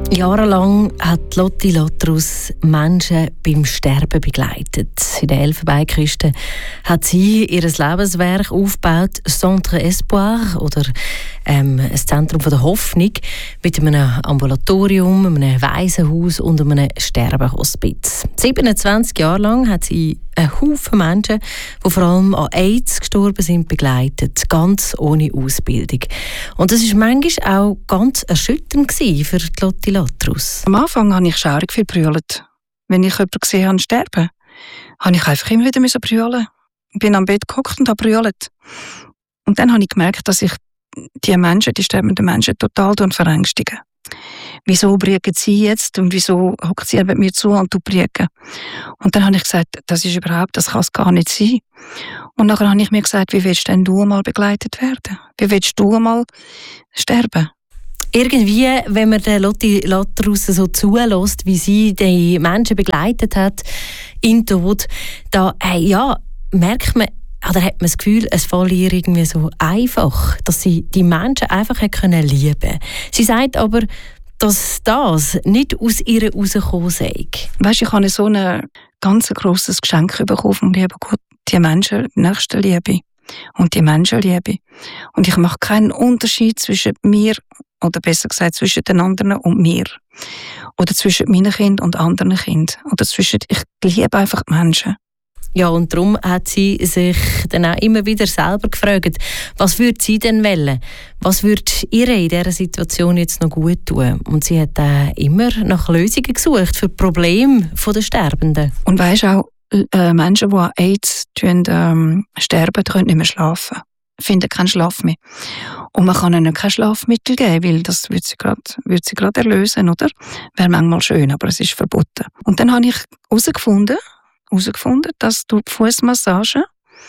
Jahrelang hat Lotti Lotrus Menschen beim Sterben begleitet. In der Elfenbeinküste hat sie ihr Lebenswerk aufgebaut, Centre Espoir oder ein Zentrum der Hoffnung mit einem Ambulatorium, einem Waisenhaus und einem Sterbehospiz. 27 Jahre lang hat sie einen Haufen Menschen, die vor allem an AIDS gestorben sind, begleitet, ganz ohne Ausbildung. Und das war manchmal auch ganz erschütternd für die Lotti Lotrus. Am Anfang habe ich schaurig viel brüllt. Wenn ich jemanden gesehen habe sterben, habe ich einfach immer wieder brüllen. Ich bin am Bett gehockt und habe brüllt. Und dann habe ich gemerkt, dass ich die sterbenden Menschen total verängstige. Wieso brüllen sie jetzt und wieso hockt sie mir zu und brüllen? Und dann habe ich gesagt, das kann es gar nicht sein. Und nachher habe ich mir gesagt, wie willst denn du mal begleitet werden? Wie willst du mal sterben? Irgendwie, wenn man der Lotti Lotrus so zulässt, wie sie die Menschen begleitet hat in Tod, da merkt man, oder hat man das Gefühl, es falle ihr irgendwie so einfach, dass sie die Menschen einfach lieben können. Sie sagt aber, dass das nicht aus ihr herausgekommen sei. Weisst, ich habe so ein ganz grosses Geschenk bekommen vom lieben Gott, die Menschen, die Nächstenliebe und die Menschenliebe. Und ich mache keinen Unterschied zwischen mir, oder besser gesagt zwischen den anderen und mir. Oder zwischen meinen Kindern und anderen Kindern. Ich liebe einfach die Menschen. Ja, und darum hat sie sich dann auch immer wieder selber gefragt, was würde sie denn wollen? Was würde ihr in dieser Situation jetzt noch gut tun? Und sie hat immer nach Lösungen gesucht für die Probleme der Sterbenden. Und weisst auch, Menschen, die an AIDS sterben, können nicht mehr schlafen. Finden keinen Schlaf mehr. Und man kann ihnen kein Schlafmittel geben, weil das würde sie gerade erlösen, oder? Wäre manchmal schön, aber es ist verboten. Und dann habe ich herausgefunden, dass durch die Fußmassage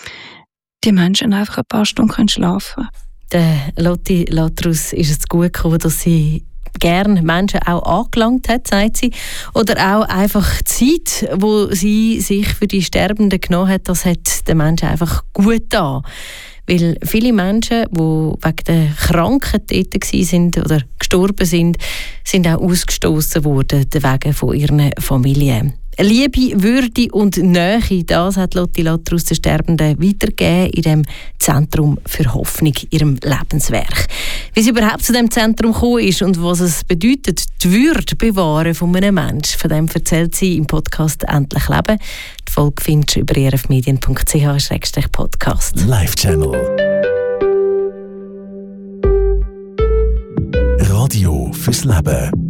die Menschen einfach ein paar Stunden schlafen können. Der Lotti Lotrus ist es gut gekommen, dass sie gerne Menschen auch angelangt hat, sagt sie. Oder auch einfach die Zeit, die sie sich für die Sterbenden genommen hat, das hat den Menschen einfach gut getan. Weil viele Menschen, die wegen der Krankheit tätig sind oder gestorben sind auch ausgestoßen worden wegen von ihren Familien. Liebe, Würde und Nähe, das hat Lotti Lotrus den Sterbenden weitergegeben in dem Zentrum für Hoffnung, ihrem Lebenswerk. Wie sie überhaupt zu dem Zentrum gekommen ist und was es bedeutet, die Würde bewahren von einem Menschen, von dem erzählt sie im Podcast «Endlich Leben». Die Folge findest du über erfmedien.ch/podcast. Live-Channel. Radio fürs Leben.